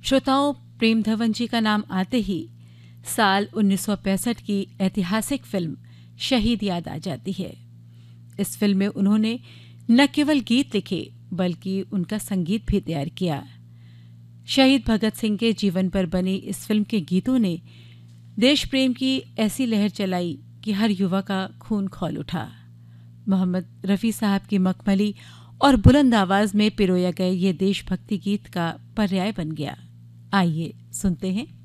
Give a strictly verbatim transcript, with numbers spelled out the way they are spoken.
श्रोताओं, प्रेम धवन जी का नाम आते ही साल उन्नीस सौ पैंसठ की ऐतिहासिक फिल्म शहीद याद आ जाती है। इस फिल्म में उन्होंने न केवल गीत लिखे बल्कि उनका संगीत भी तैयार किया। शहीद भगत सिंह के जीवन पर बनी इस फिल्म के गीतों ने देश प्रेम की ऐसी लहर चलाई कि हर युवा का खून खौल उठा। मोहम्मद रफ़ी साहब की मखमली और बुलंद आवाज में पिरोया गया ये देशभक्ति गीत का पर्याय बन गया। आइए सुनते हैं।